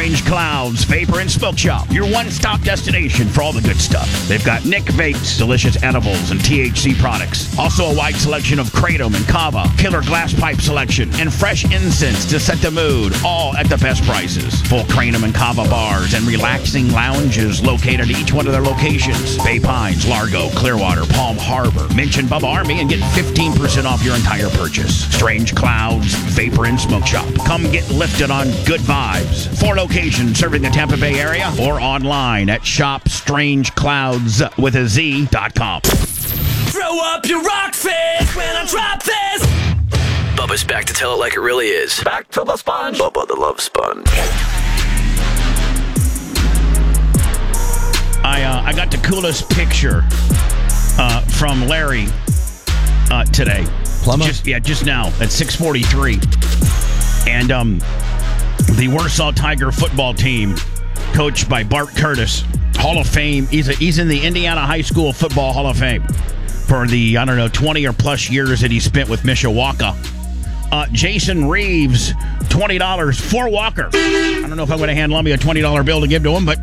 Strange Clouds Vapor and Smoke Shop, your one-stop destination for all the good stuff. They've got Nick Vapes, delicious edibles and THC products. Also a wide selection of Kratom and Kava, killer glass pipe selection, and fresh incense to set the mood, all at the best prices. Full Kratom and Kava bars and relaxing lounges located at each one of their locations. Bay Pines, Largo, Clearwater, Palm Harbor. Mention Bubba Army and get 15% off your entire purchase. Strange Clouds Vapor and Smoke Shop. Come get lifted on good vibes. 4 locations serving the Tampa Bay area or online at shopstrangecloudswithaz.com. Throw up your rock fist when I drop this. Bubba's back to tell it like it really is. Back to the sponge. Bubba the Love Sponge. I got the coolest picture from Larry today. Plumber? Just now at 6:43. And the Warsaw Tiger football team, coached by Bart Curtis, Hall of Fame. He's in the Indiana High School Football Hall of Fame for the, 20 or plus years that he spent with Mishawaka. Jason Reeves, $20 for Walker. I don't know if I'm going to hand Lummy a $20 bill to give to him, but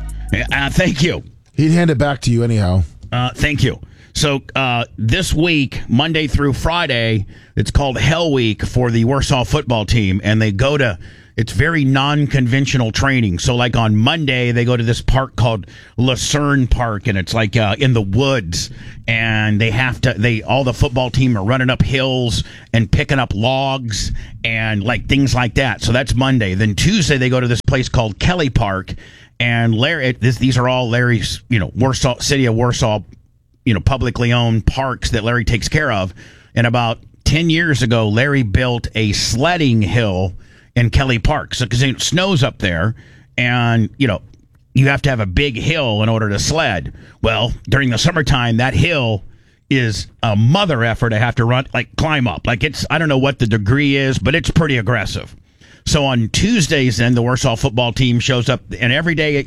thank you. He'd hand it back to you anyhow. Thank you. So this week, Monday through Friday, it's called Hell Week for the Warsaw football team, and they go to, it's very non-conventional training. So like on Monday, they go to this park called Lucerne Park, and it's like in the woods, and all the football team are running up hills and picking up logs and like things like that. So that's Monday. Then Tuesday, they go to this place called Kelly Park, and these are all Larry's, Warsaw, city of Warsaw, publicly owned parks that Larry takes care of. And about 10 years ago, Larry built a sledding hill in Kelly Park. So, because it snows up there, and, you have to have a big hill in order to sled. Well, during the summertime, that hill is a mother effort to have to climb up. Like I don't know what the degree is, but it's pretty aggressive. So on Tuesdays, then the Warsaw football team shows up, and every day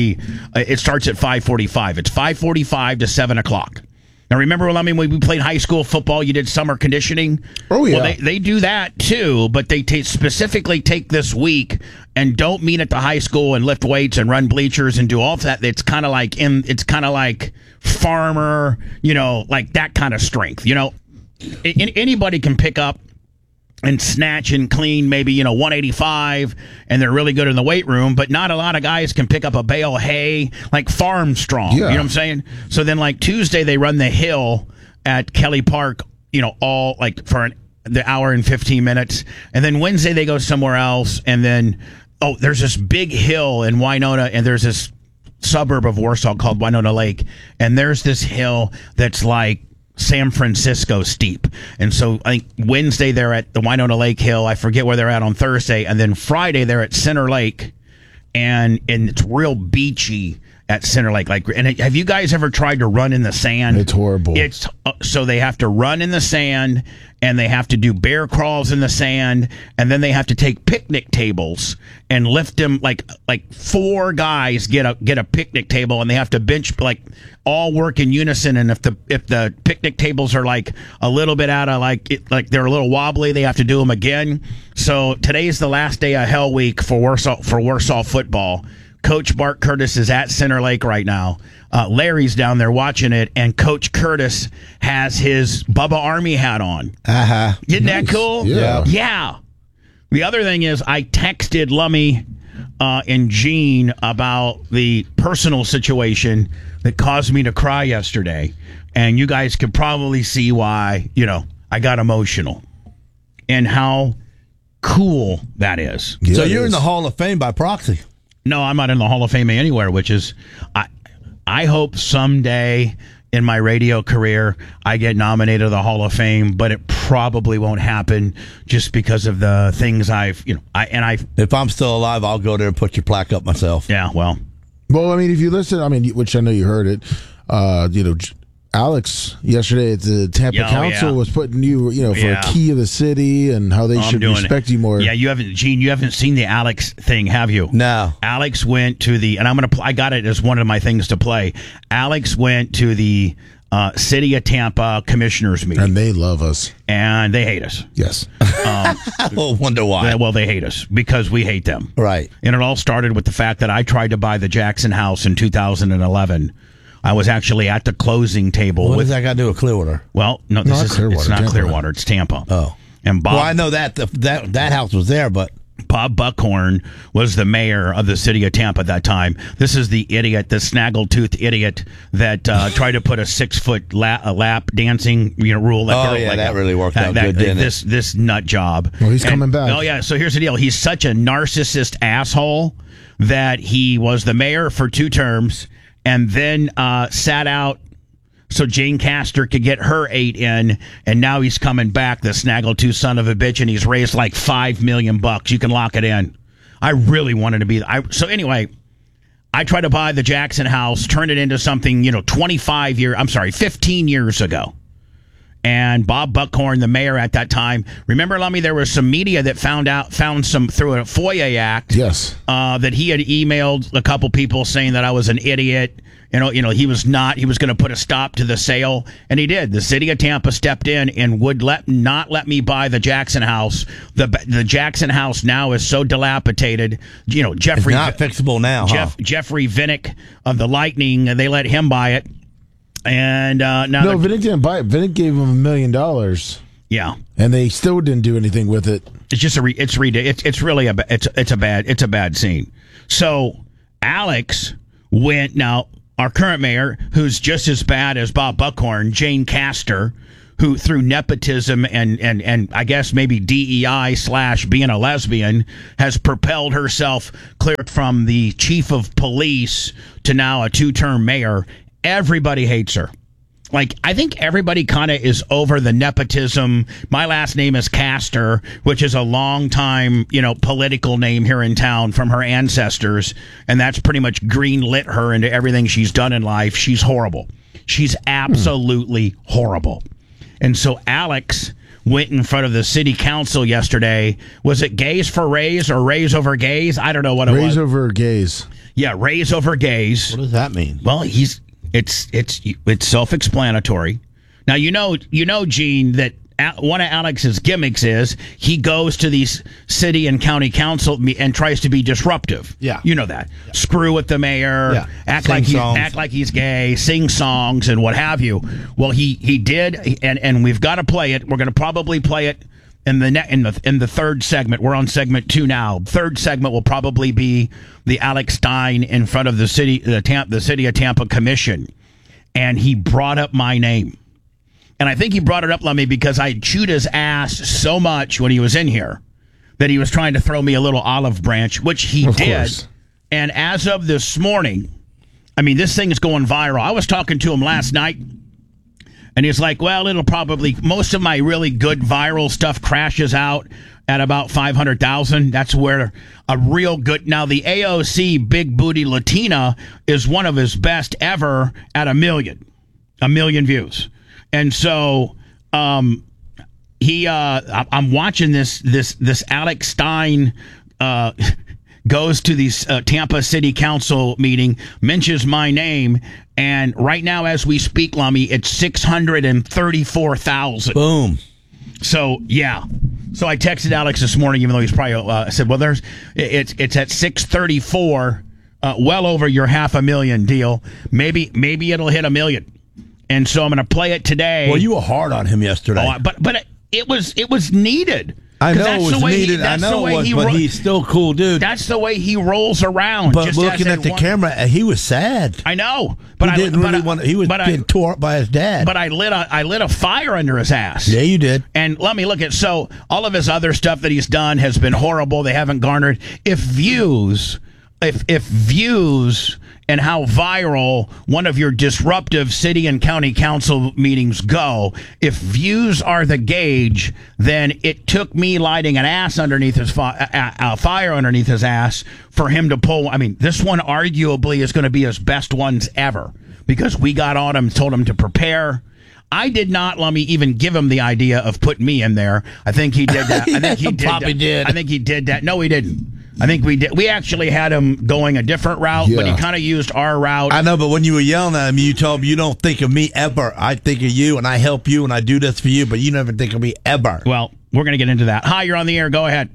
it starts at 5:45. It's 5:45 to 7 o'clock. Now remember, when we played high school football, you did summer conditioning. Oh yeah. Well, they do that too, but they specifically take this week and don't meet at the high school and lift weights and run bleachers and do all of that. It's kind of like farmer, like that kind of strength. Anybody can pick up and snatch and clean maybe 185, and they're really good in the weight room, but not a lot of guys can pick up a bale of hay, like farm strong. Yeah. You know what I'm saying? So then like Tuesday they run the hill at Kelly Park, all like for the hour and 15 minutes, and then Wednesday they go somewhere else, and then there's this big hill in Winona, and there's this suburb of Warsaw called Winona Lake, and there's this hill that's like San Francisco steep. And so I think Wednesday they're at the Winona Lake Hill. I forget where they're at on Thursday. And then Friday they're at Center Lake, and it's real beachy at Center Lake. Have you guys ever tried to run in the sand? It's horrible. So they have to run in the sand, and they have to do bear crawls in the sand, and then they have to take picnic tables and lift them. Like 4 guys get a picnic table, and they have to bench, all work in unison. And if the picnic tables are like a little bit out of like they're a little wobbly, they have to do them again. So today's the last day of Hell Week for Warsaw football. Coach Bart Curtis is at Center Lake right now. Larry's down there watching it, and Coach Curtis has his Bubba Army hat on. Uh-huh. Isn't that cool? Yeah. Yeah. The other thing is, I texted Lummy and Gene about the personal situation that caused me to cry yesterday, and you guys could probably see why, I got emotional and how cool that is. Yeah, so you're in the Hall of Fame by proxy. No, I'm not in the Hall of Fame anywhere, which is, I hope someday in my radio career I get nominated to the Hall of Fame, but it probably won't happen just because of the things If I'm still alive, I'll go there and put your plaque up myself. Yeah, well, if you listen, which I know you heard it, Alex yesterday at the Tampa Council was putting you, for a key of the city and how they should respect you more. Yeah, you haven't seen the Alex thing, have you? No. Alex went to and I got it as one of my things to play. Alex went to the City of Tampa commissioners meeting. And they love us. And they hate us. Yes. We'll wonder why. Well, they hate us because we hate them. Right. And it all started with the fact that I tried to buy the Jackson House in 2011. I was actually at the closing table. What does that got to do with Clearwater? Well, no, Not it's Clearwater, not Tampa. Clearwater. It's Tampa. Oh. And Bob, Well, I know that house was there, but Bob Buckhorn was the mayor of the city of Tampa at that time. This is the idiot, the snaggletooth idiot that tried to put a 6-foot lap dancing rule. That really worked out good, didn't it? This nut job. Well, he's coming back. Oh, yeah. So here's the deal. He's such a narcissist asshole that he was the mayor for 2 terms and then sat out so Jane Castor could get her 8 in, and now he's coming back, the snaggletooth son of a bitch, and he's raised like $5 million. You can lock it in. I really wanted to be. So anyway, I tried to buy the Jackson House, turn it into something 15 years ago. And Bob Buckhorn, the mayor at that time, remember, Lummy, there was some media that found some through a FOIA act. Yes. That he had emailed a couple people saying that I was an idiot. He was not. He was going to put a stop to the sale, and he did. The city of Tampa stepped in and would not let me buy the Jackson House. The Jackson House now is so dilapidated. Jeffrey, it's not fixable now. Jeffrey Vinnick of the Lightning, they let him buy it, and now Vinnick didn't buy it. Vinnick gave him $1 million. Yeah, and they still didn't do anything with it. It's just it's really a bad scene. So Alex went now. Our current mayor, who's just as bad as Bob Buckhorn, Jane Castor, who through nepotism and I guess maybe DEI / being a lesbian, has propelled herself clear from the chief of police to now a 2-term mayor. Everybody hates her. Like, I think everybody kind of is over the nepotism. My last name is Castor, which is a long time, political name here in town from her ancestors. And that's pretty much green-lit her into everything she's done in life. She's horrible. She's absolutely horrible. And so Alex went in front of the city council yesterday. Was it gays for Rays or Rays over gays? I don't know what it was. Rays over gays. Yeah, Rays over gays. What does that mean? Well, It's self-explanatory. Now, Gene, that one of Alex's gimmicks is he goes to these city and county council and tries to be disruptive. Yeah. You know that. Yeah. Screw with the mayor. Yeah. Act like he's gay, sing songs and what have you. Well, he did, and we've got to play it. We're going to probably play it in the third segment. We're on segment 2 now. Third segment will probably be the Alex Stein in front of the city of Tampa commission, and he brought up my name, and I think he brought it up, Lummy, because I chewed his ass so much when he was in here that he was trying to throw me a little olive branch, which he did. Course. And as of this morning, I mean, this thing is going viral. I was talking to him last night. And he's like, well, it'll probably, most of my really good viral stuff crashes out at about 500,000. That's where a real good, now the AOC Big Booty Latina is one of his best ever at 1 million views. And so, I'm watching this Alex Stein, goes to the Tampa City Council meeting, mentions my name, and right now as we speak, Lummy, it's 634,000. Boom. So, yeah. So I texted Alex this morning, even though he's probably, I said, well, it's at 634, well over your $500,000 deal. Maybe it'll hit 1 million. And so I'm going to play it today. Well, you were hard on him yesterday. Oh, but it was needed. I know it was needed. I know it was, but he's still cool, dude. That's the way he rolls around. But looking at the camera, he was sad. I know, but he didn't really want. He was getting tore up by his dad. But I lit a fire under his ass. Yeah, you did. And let me look at all of his other stuff that he's done has been horrible. They haven't garnered if views and how viral one of your disruptive city and county council meetings go, if views are the gauge, then it took me lighting an ass underneath his fire underneath his ass for him to pull. I mean, this one arguably is going to be his best ones ever because we got on him, told him to prepare. I did not, Lummy, even give him the idea of putting me in there. I think he did that. I think he did. Probably did. I think he did that. No, he didn't. I think we did. We actually had him going a different route, but he kind of used our route. I know, but when you were yelling at him, you told him you don't think of me ever. I think of you, and I help you, and I do this for you, but you never think of me ever. Well, we're going to get into that. Hi, you're on the air. Go ahead.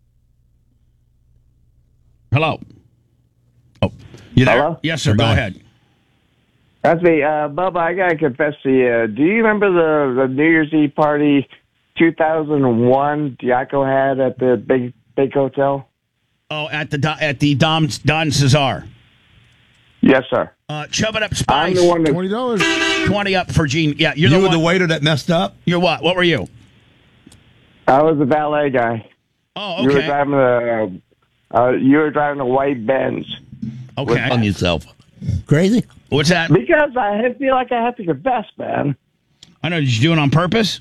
Hello. Oh, you there? Hello? Yes, sir. Go ahead. That's me. Bubba, I got to confess to you. Do you remember the New Year's Eve party 2001 Diaco had at the big hotel? Oh, at the Don Cesar. Yes, sir. Chub it up, Spice. I'm the one that $20. 20 up for Gene. Yeah, You were the waiter that messed up? You're what? What were you? I was the valet guy. Oh, okay. You were driving the white Benz. Okay. On yourself. Crazy? What's that? Because I feel like I have to confess, man. I know. Did you do it on purpose?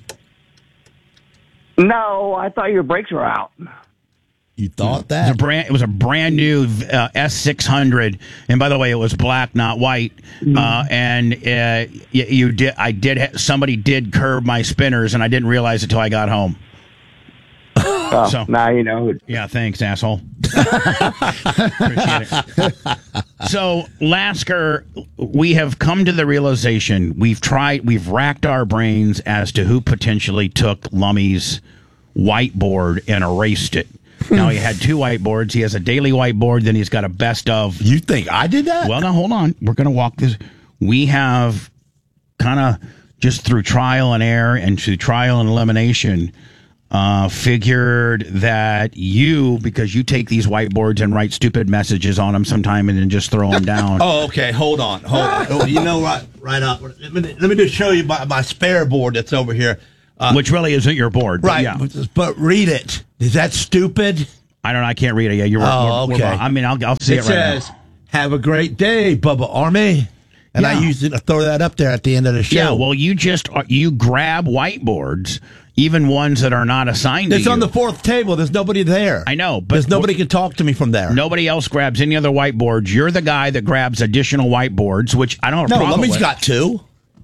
No, I thought your brakes were out. You thought that? It was a brand new S600, and by the way, it was black, not white. And you did. I did. Somebody did curb my spinners, and I didn't realize it till I got home. Oh, so now you know. Yeah, thanks, asshole. Appreciate it. So, Lasker, we have come to the realization we've racked our brains as to who potentially took Lummy's whiteboard and erased it. Now, he had two whiteboards. He has a daily whiteboard, then he's got a best of. You think I did that? Well, now, hold on. We're going to walk this. We have kind of just through trial and error and through trial and elimination figured that because you take these whiteboards and write stupid messages on them sometime and then just throw them down. Oh, okay. Hold on. Oh, you know what? Right up. Let me just show you my spare board that's over here. Which really isn't your board. Right. Yeah. But read it. Is that stupid? I don't know. I can't read it yet. Okay. I mean, I'll see it right now. It says, "Have a great day, Bubba Army." And I usually throw that up there at the end of the show. Yeah, well, you grab whiteboards, even ones that are not assigned to you. It's on the fourth table. There's nobody there. I know, but there's nobody can talk to me from there. Nobody else grabs any other whiteboards. You're the guy that grabs additional whiteboards, which I don't have a problem with. Lummy's got two.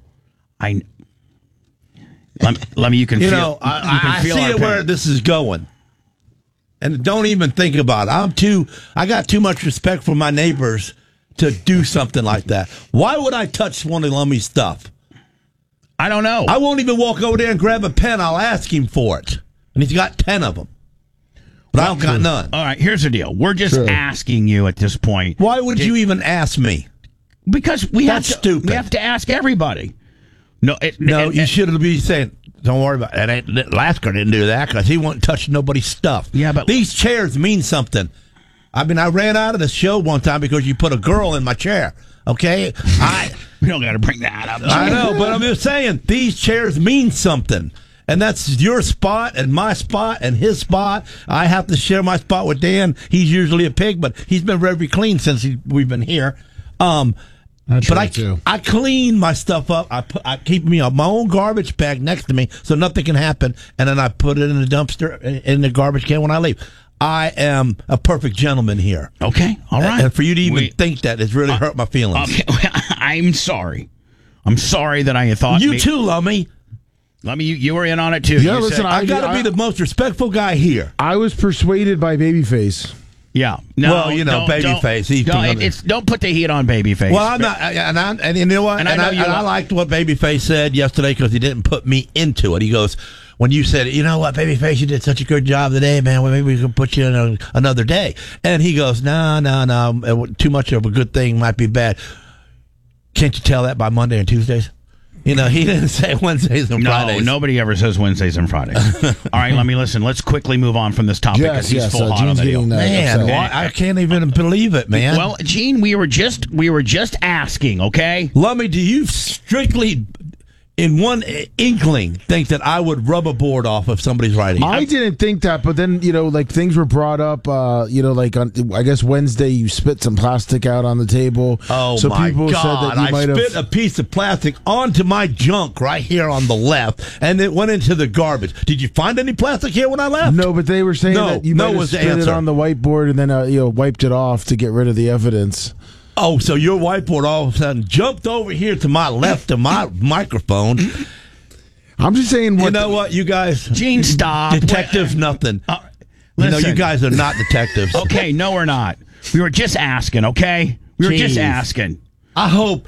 Let me. You can feel. I see it where this is going, and don't even think about it. I got too much respect for my neighbors to do something like that. Why would I touch one of Lummy's stuff? I don't know. I won't even walk over there and grab a pen. I'll ask him for it, and he's got 10 of them, but I don't got none. All right, here's the deal. We're just asking you at this point. Why would you even ask me? Because That's stupid. We have to ask everybody. You should be saying, "Don't worry about it." Lasker didn't do that because he wouldn't touch nobody's stuff. Yeah, but these chairs mean something. I mean, I ran out of the show one time because you put a girl in my chair. Okay, we don't got to bring that up. I know, but I'm just saying these chairs mean something, and that's your spot and my spot and his spot. I have to share my spot with Dan. He's usually a pig, but he's been very clean since we've been here. I clean my stuff up. I keep my own garbage bag next to me so nothing can happen, and then I put it in the dumpster in the garbage can when I leave. I am a perfect gentleman here. Okay, all right. And for you to even think that has really hurt my feelings. Okay. I'm sorry. I'm sorry that I thought you too, Lummy. Lummy, you were in on it too. Yeah, listen, I got to be the most respectful guy here. I was persuaded by Babyface. Yeah. No, well, Babyface. Don't put the heat on Babyface. Well, I'm not, and you know what? And I liked what Babyface said yesterday because he didn't put me into it. He goes, when you said, "You know what, Babyface, you did such a good job today, man. Well, maybe we can put you in another day." And he goes, "No. Too much of a good thing might be bad. Can't you tell that by Monday and Tuesdays?" You know, he didn't say Wednesdays and Fridays. No, nobody ever says Wednesdays and Fridays. All right, let me listen. Let's quickly move on from this topic because he's full hot on the deal. Man, I can't even believe it, man. Well, Gene, we were just asking, okay? Lummy, do you strictly, in one inkling, think that I would rub a board off if somebody's writing? I didn't think that, but then, things were brought up, on, I guess Wednesday you spit some plastic out on the table. Oh, so my people God. Said that I spit a piece of plastic onto my junk right here on the left, and it went into the garbage. Did you find any plastic here when I left? No, but they were saying that you might have spit it on the whiteboard and then, wiped it off to get rid of the evidence. Oh, so your whiteboard all of a sudden jumped over here to my left of my microphone. I'm just saying. You know what, you guys? Gene, stop. Detective, nothing. Listen. You guys are not detectives. Okay, no, we're not. We were just asking, okay? We were just asking. I hope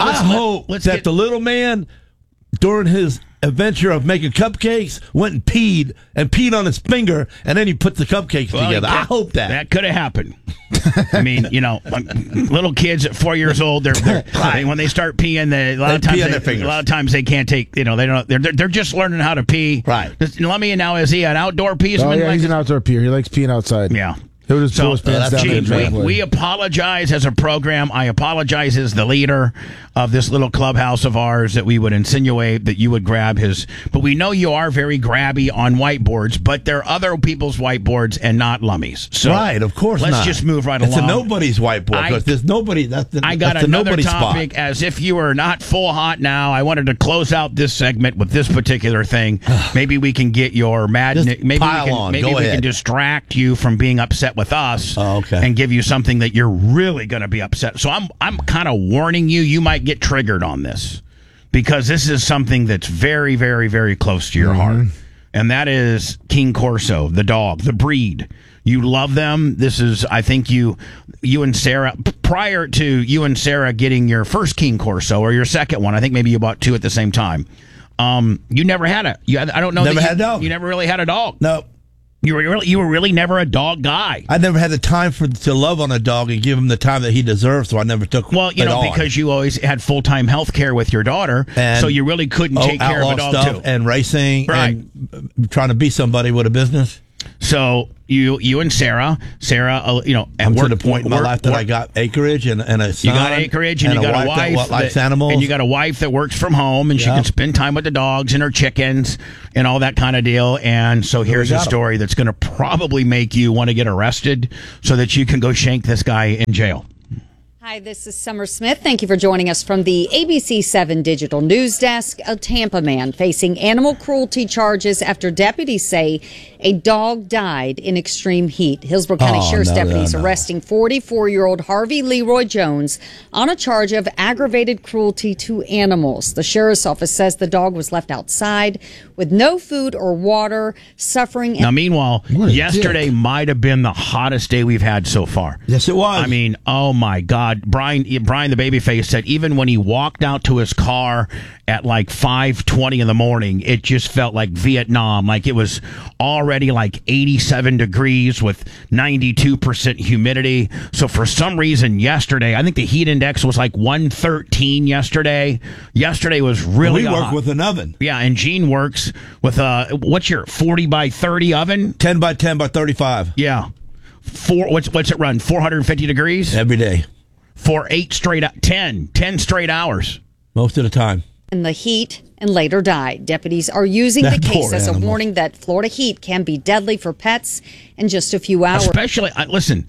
that the little man, during his adventure of making cupcakes, went and peed on his finger, and then he put the cupcakes together. I hope that could have happened. I mean, little kids at 4 years old, when they start peeing, a lot of times they can't take. They don't. They're just learning how to pee. Right. Let me now. Is he an outdoor peeman? Oh yeah, he's an outdoor peer. He likes peeing outside. Yeah. He'll just pull his pants down. We apologize as a program. I apologize as the leader of this little clubhouse of ours that we would insinuate that you would grab his. But we know you are very grabby on whiteboards, but they're other people's whiteboards and not Lummy's. So right, of course let's not. just move right along. It's a nobody's whiteboard. There's nobody. I got another topic. Spot. As if you are not full hot now, I wanted to close out this segment with this particular thing. Maybe we can get your madness. Maybe we can distract you from being upset with us. And give you something that you're really going to be upset. So I'm kind of warning you. You might get triggered on this because this is something that's very, very, very close to your heart, and that is King Corso, the dog, the breed. You love them. This is, I think, you and Sarah. Prior to you and Sarah getting your first King Corso or your second one, I think maybe you bought two at the same time. You never had a. I don't know. Never had a dog. You never really had a dog. No. You were really never a dog guy. I never had the time to love on a dog and give him the time that he deserves, so I never took. Well, because you always had full-time health care with your daughter, so you really couldn't take care of a dog too. And racing, and trying to be somebody with a business. So you and Sarah, I'm to the point in my life that I got acreage and a son. You got acreage and you got a wife that likes animals, and you got a wife that works from home, and she can spend time with the dogs and her chickens and all that kind of deal. And so here's a story that's going to probably make you want to get arrested so that you can go shank this guy in jail. Hi, this is Summer Smith. Thank you for joining us from the ABC 7 Digital News Desk. A Tampa man facing animal cruelty charges after deputies say a dog died in extreme heat. Hillsborough County Sheriff's deputies arresting 44-year-old Harvey Leroy Jones on a charge of aggravated cruelty to animals. The sheriff's office says the dog was left outside with no food or water, suffering. Now, meanwhile, yesterday might have been the hottest day we've had so far. Yes, it was. I mean, oh my God. Brian the babyface said even when he walked out to his car at like 5:20 in the morning, it just felt like Vietnam. Like it was already like 87 degrees with 92% humidity. So for some reason yesterday, I think the heat index was like 113 yesterday. Yesterday was really hot. We work with an oven. Yeah, and Gene works with what's your 40 by 30 oven? 10 by 10 by 35. Yeah. What's it run? 450 degrees? Every day. For 10 straight hours. Most of the time. In the heat and later died. Deputies are using the case as a warning that Florida heat can be deadly for pets in just a few hours. Especially, listen,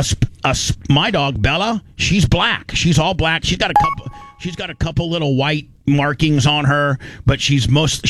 my dog Bella, she's black. She's all black. She's got a couple little white markings on her, but she's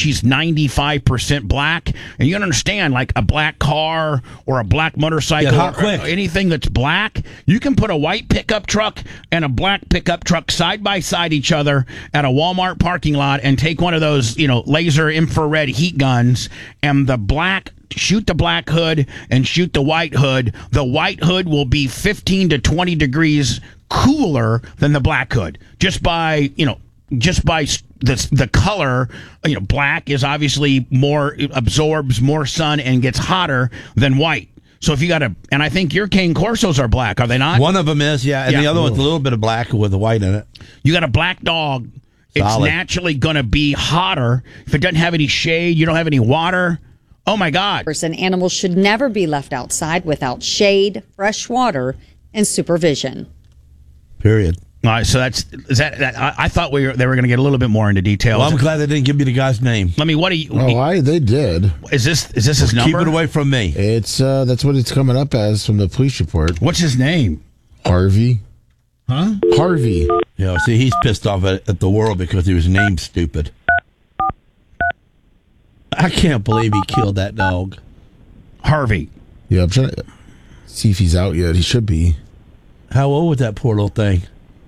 95% black. And you understand, like a black car or a black motorcycle or anything that's black, you can put a white pickup truck and a black pickup truck side by side each other at a Walmart parking lot and take one of those, laser infrared heat guns, and shoot the black hood and shoot the white hood. The white hood will be 15 to 20 degrees cooler than the black hood just by the color. Black is obviously absorbs more sun and gets hotter than white. So if you got and I think your Cane Corsos are black, are they not? One of them is, and the other one's a little bit of black with the white in it. You got a black dog. It's naturally going to be hotter. If it doesn't have any shade, you don't have any water. Oh my God. Animals should never be left outside without shade, fresh water, and supervision. Period. All right, so I thought they were going to get a little bit more into details. Well, I'm glad they didn't give me the guy's name. Let me. What do you? They did. Is this his number? Keep it away from me. It's that's what it's coming up as from the police report. What's his name? Harvey. Huh? Harvey. Yeah. See, he's pissed off at the world because he was named stupid. I can't believe he killed that dog. Harvey. Yeah, I'm trying to see if he's out yet. He should be. How old was that poor little thing?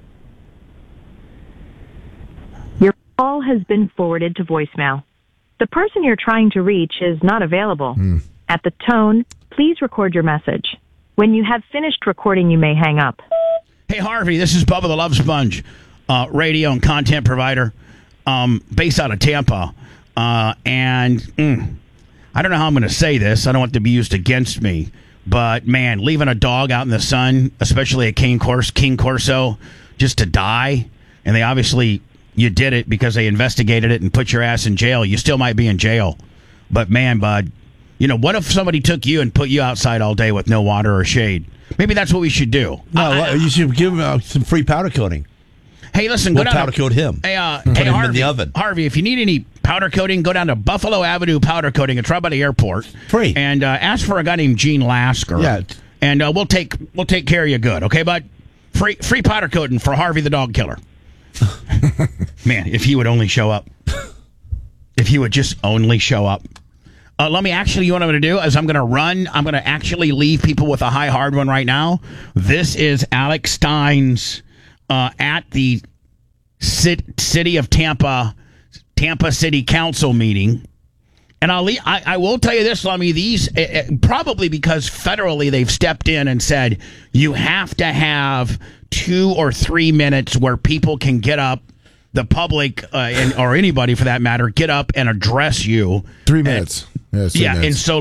Your call has been forwarded to voicemail. The person you're trying to reach is not available. At the tone, Please record your message. When you have finished recording, you may hang up. Hey, Harvey, this is Bubba the Love Sponge, radio and content provider based out of Tampa. I don't know how I'm going to say this. I don't want it to be used against me. But, man, leaving a dog out in the sun, especially a King Corso, just to die, and they obviously, you did it because they investigated it and put your ass in jail. You still might be in jail. But, man, bud, what if somebody took you and put you outside all day with no water or shade? Maybe that's what we should do. No, you should give him some free powder coating. Hey, listen, we'll powder coat him. Hey, put him Harvey, in the oven. Harvey, if you need any powder coating, go down to Buffalo Avenue Powder Coating. It's right by the airport. Free. And ask for a guy named Gene Lasker. Yeah. And we'll take care of you good, okay, bud? Free powder coating for Harvey the dog killer. Man, if he would only show up. If he would just only show up. You know what I'm going to do is I'm going to actually leave people with a high hard one right now. This is Alex Stein's at the City of Tampa City Council meeting. And I will tell you this, Lummy, these, probably because federally they've stepped in and said you have to have 2 or 3 minutes where people can get up, the public or anybody for that matter, get up and address you. 3 minutes. Yeah, and so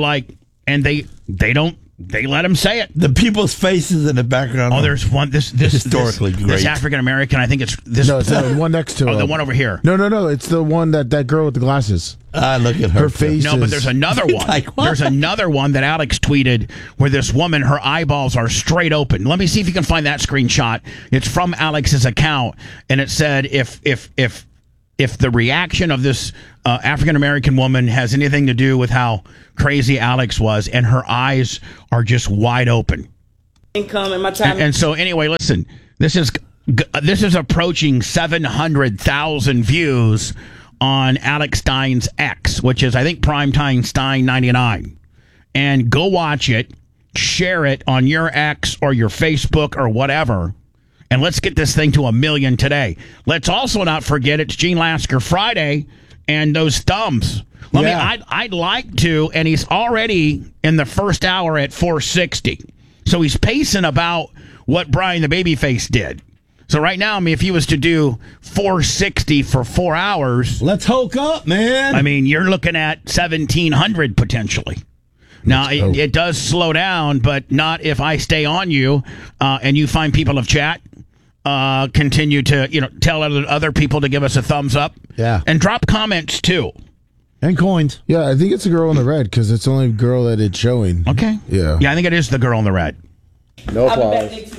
they let him say it. The people's faces in the background. Oh, there's one. This historically great. This African American. I think it's this. No, it's the one next to him. Oh, the one over here. No. It's the one that girl with the glasses. Look at her face. No, but there's another one. There's another one that Alex tweeted where this woman, her eyeballs are straight open. Let me see if you can find that screenshot. It's from Alex's account, and it said if the reaction of this African American woman has anything to do with how crazy Alex was, and her eyes are just wide open. Income in my time. And so anyway, listen, this is approaching 700,000 views on Alex Stein's X, which is I think Primetime Stein 99. And go watch it, share it on your X or your Facebook or whatever. And let's get this thing to 1 million today. Let's also not forget it's Gene Lasker Friday and those thumbs. I'd like to, and he's already in the first hour at 460. So he's pacing about what Brian the Babyface did. So right now, if he was to do 460 for 4 hours. Let's hook up, man. You're looking at 1,700 potentially. Now, it does slow down, but not if I stay on you and you find people of chat. Continue to tell other people to give us a thumbs up. Yeah, and drop comments too, and coins. Yeah, I think it's the girl in the red because it's the only girl that it's showing. Okay. Yeah, I think it is the girl in the red. No applause.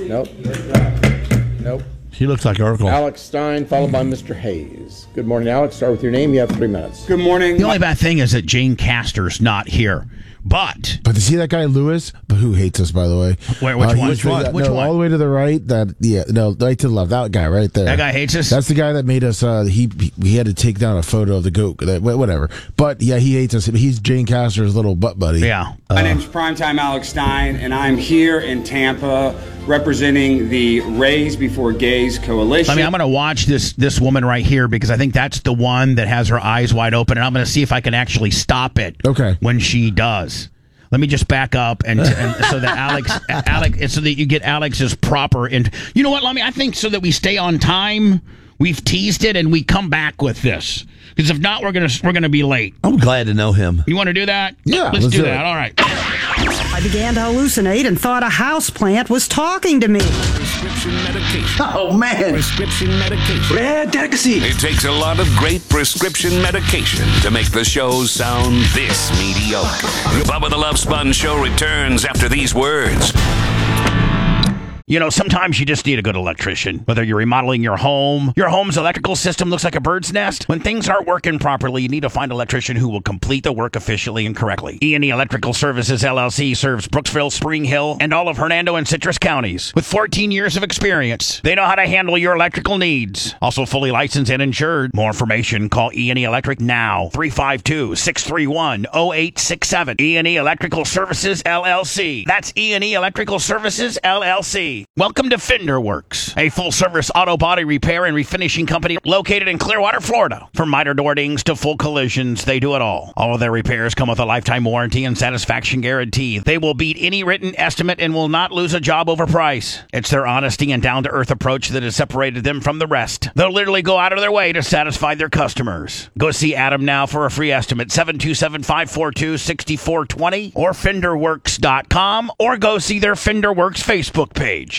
Nope. She looks like Urkel. Alex Stein, followed by Mr. Hayes. Good morning, Alex. Start with your name. You have 3 minutes. Good morning. The only bad thing is that Jane Castor's not here. But to see that guy Lewis, but who hates us, by the way? Which one? Which one? All the way to the right. Right to the left. That guy right there. That guy hates us. That's the guy that made us. We had to take down a photo of the goat. Whatever. But yeah, he hates us. He's Jane Castor's little butt buddy. Yeah. My name's Primetime Alex Stein, and I'm here in Tampa representing the Raise Before Gays Coalition. I'm going to watch this woman right here because I think that's the one that has her eyes wide open, and I'm going to see if I can actually stop it. Okay. When she does. Let me just back up and so that Alex, so that you get Alex's proper. And you know what, Lummy? I think so that we stay on time. We've teased it, and we come back with this. Because if not, we're gonna be late. I'm glad to know him. You want to do that? Yeah, let's do that. All right. I began to hallucinate and thought a houseplant was talking to me. Prescription medication. Oh, man. Prescription medication. Rare delicacy. It takes a lot of great prescription medication to make the show sound this mediocre. Bubba the Love Sponge Show returns after these words. Sometimes you just need a good electrician. Whether you're remodeling your home's electrical system looks like a bird's nest. When things aren't working properly, you need to find an electrician who will complete the work efficiently and correctly. E&E Electrical Services, LLC serves Brooksville, Spring Hill, and all of Hernando and Citrus counties. With 14 years of experience, they know how to handle your electrical needs. Also fully licensed and insured. More information, call E&E Electric now. 352-631-0867. E&E Electrical Services, LLC. That's E&E Electrical Services, LLC. quality. Welcome to Fender Works, a full-service auto body repair and refinishing company located in Clearwater, Florida. From minor door dings to full collisions, they do it all. All of their repairs come with a lifetime warranty and satisfaction guarantee. They will beat any written estimate and will not lose a job over price. It's their honesty and down-to-earth approach that has separated them from the rest. They'll literally go out of their way to satisfy their customers. Go see Adam now for a free estimate, 727-542-6420 or FenderWorks.com, or go see their Fender Works Facebook page.